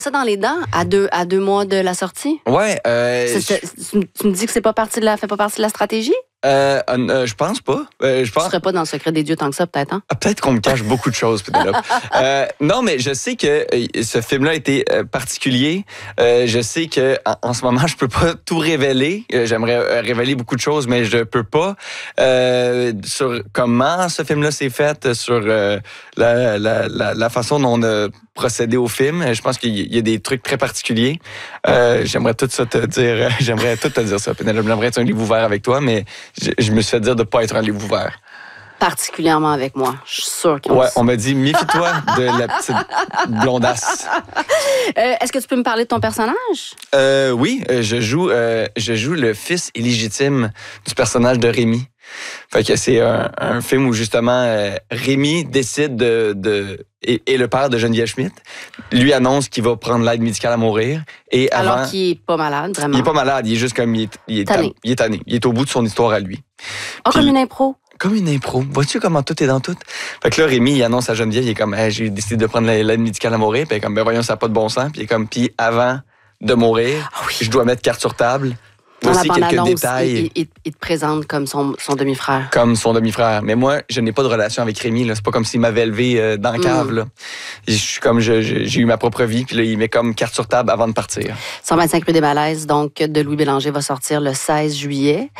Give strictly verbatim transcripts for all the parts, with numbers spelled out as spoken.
Ça dans les dents à deux, à deux mois de la sortie? Ouais. Euh, c'est, c'est, tu, tu me dis que c'est pas partie de la, fait pas partie de la stratégie? Euh, euh, je pense pas. Euh, je pense... Tu serais pas dans le secret des dieux tant que ça, peut-être, hein? Ah, peut-être qu'on me cache beaucoup de choses, Pénélope. euh, non, mais je sais que euh, ce film-là a été euh, particulier. Euh, je sais que en, en ce moment, je peux pas tout révéler. Euh, j'aimerais euh, révéler beaucoup de choses, mais je peux pas. Euh, sur comment ce film-là s'est fait, sur euh, la, la, la, la façon dont on a procédé au film. Je pense qu'il y a des trucs très particuliers. Euh, j'aimerais tout ça te dire. J'aimerais tout te dire ça, Pénélope. J'aimerais être un livre ouvert avec toi, mais je, je me suis fait dire de ne pas être un livre ouvert. Particulièrement avec moi. Je suis sûre qu'on... Ouais, on m'a dit, méfie-toi de la petite blondasse. Euh, est-ce que tu peux me parler de ton personnage? Euh, oui, je joue, euh, je joue le fils illégitime du personnage de Rémi. Fait que c'est un, un film où justement euh, Rémi décide de, de et, et le père de Geneviève Schmidt lui annonce qu'il va prendre l'aide médicale à mourir. Et avant, alors qu'il est pas malade, vraiment. Il est pas malade, il est juste comme il est, il est tanné. Il est tanné. Il est au bout de son histoire à lui. Oh, comme une impro. Comme une impro. Vois-tu comment tout est dans tout? Fait que là, Rémi, il annonce à Geneviève, il est comme, hey, j'ai décidé de prendre l'aide médicale à mourir. Puis il est comme, ben voyons, ça n'a pas de bon sens. Puis il est comme, puis avant de mourir, oh oui. je dois mettre carte sur table. Dans Voici la quelques annonce, détails. Il, il, il te présente comme son, son demi-frère. Comme son demi-frère. Mais moi, je n'ai pas de relation avec Rémi. Là. C'est pas comme s'il m'avait élevé euh, dans la cave. Mm. Là. Je suis comme, je, je, j'ai eu ma propre vie. Puis là, il met comme carte sur table avant de partir. cent vingt-cinq rue des Malaises, donc, de Louis Bélanger va sortir le seize juillet.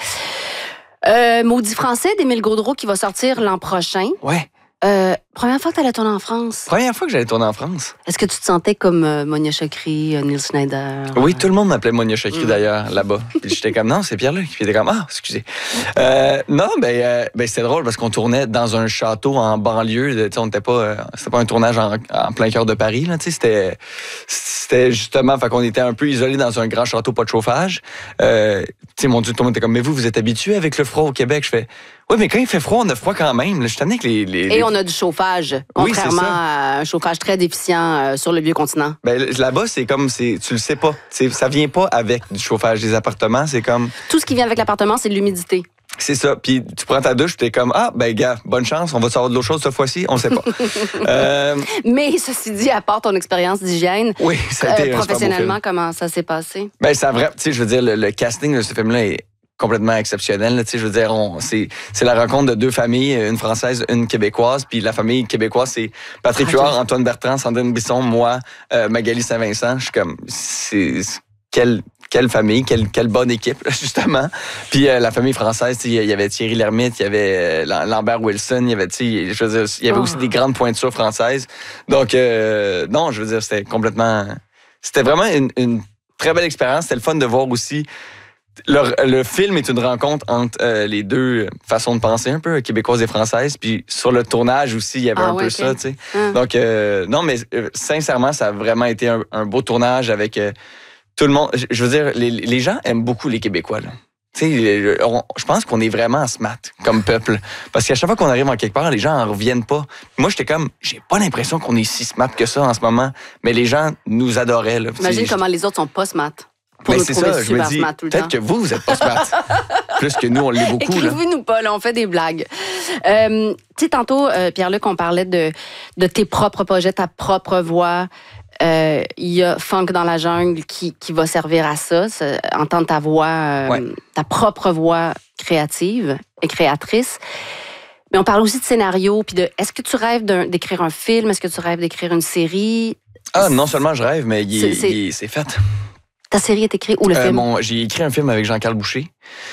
Euh, Maudit français d'Émile Gaudreau qui va sortir l'an prochain. Ouais. Euh, première fois que tu allais tourner en France? Première fois que j'allais tourner en France. Est-ce que tu te sentais comme euh, Monia Chokri, euh, Neil Schneider? Oui, tout le monde m'appelait Monia Chokri mm. d'ailleurs, là-bas. Puis j'étais comme, non, c'est Pierre-Luc. Puis il était comme, ah, excusez. Euh, non, ben, euh, ben c'était drôle parce qu'on tournait dans un château en banlieue. On n'était pas, euh, c'était pas un tournage en, en plein cœur de Paris. Là, c'était, c'était justement, fait qu'on était un peu isolés dans un grand château, pas de chauffage. Euh, mon Dieu, tout le monde était comme, mais vous, vous êtes habitué avec le froid au Québec? Je fais, oui, mais quand il fait froid, on a froid quand même. Là, je tenais que les, les, les... Et on a du chauffage, contrairement oui, à un chauffage très déficient euh, sur le vieux continent. Ben, là-bas, c'est comme, c'est, tu le sais pas. C'est, ça vient pas avec du chauffage des appartements. C'est comme... Tout ce qui vient avec l'appartement, c'est de l'humidité. C'est ça. Puis tu prends ta douche, tu es comme, ah, ben gars, bonne chance, on va te sortir de l'eau chaude cette fois-ci, on sait pas. euh... Mais ceci dit, à part ton expérience d'hygiène, oui, ça a été euh, un professionnellement, super beau film. comment ça s'est passé? Ben, ça vrai, tu sais, je veux dire, le, le casting de ce film-là est complètement exceptionnel. Là, je veux dire, on, c'est, c'est la rencontre de deux familles, une française, une québécoise. Puis la famille québécoise, c'est Patrick ah, Huard, Antoine Bertrand, Sandrine Bisson, moi, euh, Magali Saint-Vincent. Je suis comme, c'est quelle, quelle famille, quelle, quelle bonne équipe, justement. Puis euh, la famille française, il y avait Thierry Lhermitte, il y avait euh, Lambert Wilson, il y avait, je veux dire, il y avait oh. aussi des grandes pointures françaises. Donc, euh, non, je veux dire, c'était complètement... C'était vraiment une, une très belle expérience. C'était le fun de voir aussi... Le, le film est une rencontre entre euh, les deux façons de penser, un peu québécoise et française. Puis sur le tournage aussi, il y avait ah, un ouais, peu okay. ça, tu sais. Hum. Donc, euh, non, mais euh, sincèrement, ça a vraiment été un, un beau tournage avec euh, tout le monde. Je, je veux dire, les, les gens aiment beaucoup les Québécois, là. Tu sais, je pense qu'on est vraiment smart comme peuple. Parce qu'à chaque fois qu'on arrive en quelque part, les gens en reviennent pas. Moi, j'étais comme, j'ai pas l'impression qu'on est si smart que ça en ce moment. Mais les gens nous adoraient, là. Imagine comment les autres sont pas smart. Pour ben nous c'est trouver ça, je me dis, peut-être que vous, vous êtes pas smart. Plus que nous, on l'est beaucoup. Écrivez-nous pas, là, on fait des blagues. Euh, tu sais, tantôt, euh, Pierre-Luc, on parlait de, de tes propres projets, ta propre voix. Il euh, y a Funk dans la jungle qui, qui va servir à ça, entendre ta voix, euh, ouais. ta propre voix créative et créatrice. Mais on parle aussi de scénario, puis de, est-ce que tu rêves d'écrire un film? Est-ce que tu rêves d'écrire une série? Ah, non seulement je rêve, mais il est, c'est, il est, c'est fait. Ta série est écrite ou le euh, film? Mon, j'ai écrit un film avec Jean-Carl Boucher,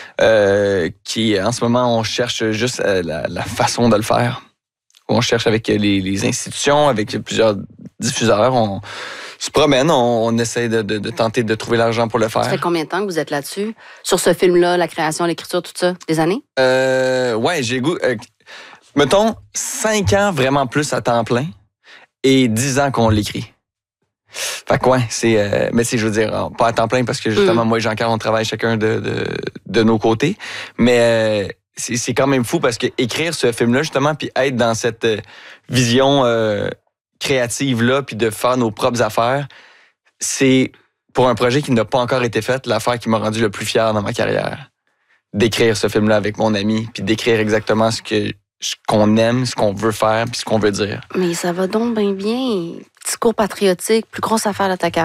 euh, qui, en ce moment, on cherche juste euh, la, la façon de le faire. On cherche avec les, les institutions, avec plusieurs diffuseurs. On se promène, on, on essaie de, de, de tenter de trouver l'argent pour le faire. Ça fait combien de temps que vous êtes là-dessus? Sur ce film-là, la création, l'écriture, tout ça? Des années? Euh, ouais, j'ai goût... Euh, mettons, cinq ans vraiment plus à temps plein et dix ans qu'on l'écrit. Fait que ouais, c'est... Euh, mais c'est, je veux dire, pas à temps plein parce que justement, mm. moi et Jean-Carl, on travaille chacun de, de, de nos côtés. Mais euh, c'est, c'est quand même fou parce que écrire ce film-là, justement, puis être dans cette euh, vision euh, créative-là, puis de faire nos propres affaires, c'est, pour un projet qui n'a pas encore été fait, l'affaire qui m'a rendu le plus fier dans ma carrière. D'écrire ce film-là avec mon ami, puis d'écrire exactement ce que ce qu'on aime, ce qu'on veut faire, puis ce qu'on veut dire. Mais ça va donc bien bien. Discours patriotique, plus grosse affaire de ta carrière.